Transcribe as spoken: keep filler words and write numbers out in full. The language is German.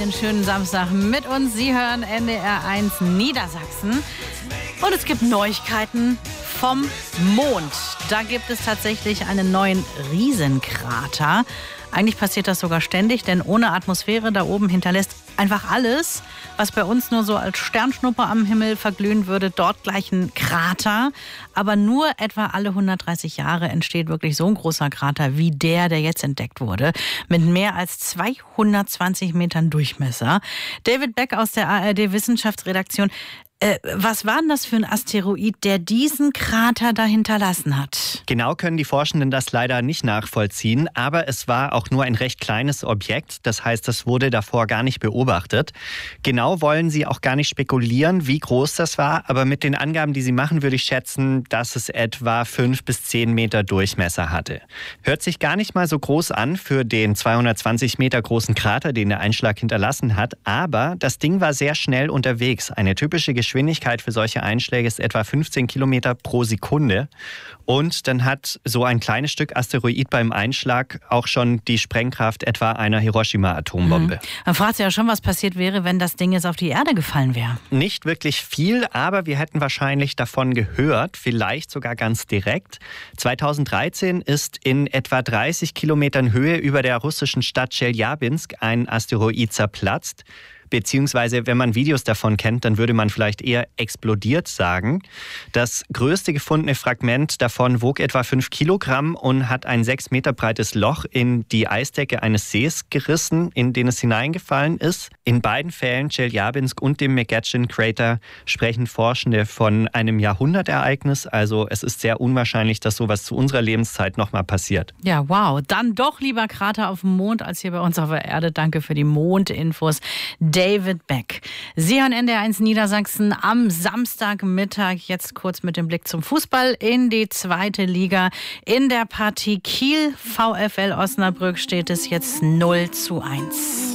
einen schönen Samstag mit uns. Sie hören N D R eins Niedersachsen. Und es gibt Neuigkeiten vom Mond. Da gibt es tatsächlich einen neuen Riesenkrater. Eigentlich passiert das sogar ständig, denn ohne Atmosphäre da oben hinterlässt einfach alles, was bei uns nur so als Sternschnuppe am Himmel verglühen würde, dort gleich ein Krater. Aber nur etwa alle hundertdreißig Jahre entsteht wirklich so ein großer Krater wie der, der jetzt entdeckt wurde, mit mehr als zweihundertzwanzig Metern Durchmesser. David Beck aus der A R D-Wissenschaftsredaktion. Äh, was war denn das für ein Asteroid, der diesen Krater da hinterlassen hat? Genau können die Forschenden das leider nicht nachvollziehen, aber es war auch nur ein recht kleines Objekt. Das heißt, das wurde davor gar nicht beobachtet. Genau wollen sie auch gar nicht spekulieren, wie groß das war, aber mit den Angaben, die sie machen, würde ich schätzen, dass es etwa fünf bis zehn Meter Durchmesser hatte. Hört sich gar nicht mal so groß an für den zweihundertzwanzig Meter großen Krater, den der Einschlag hinterlassen hat, aber das Ding war sehr schnell unterwegs. Eine typische Geschwindigkeit Geschwindigkeit für solche Einschläge ist etwa fünfzehn Kilometer pro Sekunde. Und dann hat so ein kleines Stück Asteroid beim Einschlag auch schon die Sprengkraft etwa einer Hiroshima-Atombombe. Mhm. Man fragt sich ja schon, was passiert wäre, wenn das Ding jetzt auf die Erde gefallen wäre. Nicht wirklich viel, aber wir hätten wahrscheinlich davon gehört, vielleicht sogar ganz direkt. zweitausenddreizehn ist in etwa dreißig Kilometern Höhe über der russischen Stadt Tscheljabinsk ein Asteroid zerplatzt. Beziehungsweise, wenn man Videos davon kennt, dann würde man vielleicht eher explodiert sagen. Das größte gefundene Fragment davon wog etwa fünf Kilogramm und hat ein sechs Meter breites Loch in die Eisdecke eines Sees gerissen, in den es hineingefallen ist. In beiden Fällen, Tscheljabinsk und dem McGetchin Crater, sprechen Forschende von einem Jahrhundertereignis. Also es ist sehr unwahrscheinlich, dass sowas zu unserer Lebenszeit nochmal passiert. Ja, wow. Dann doch lieber Krater auf dem Mond als hier bei uns auf der Erde. Danke für die Mondinfos. David Beck. Sie hören N D R eins Niedersachsen am Samstagmittag. Jetzt kurz mit dem Blick zum Fußball in die zweite Liga. In der Partie Kiel VfL Osnabrück steht es jetzt null zu eins.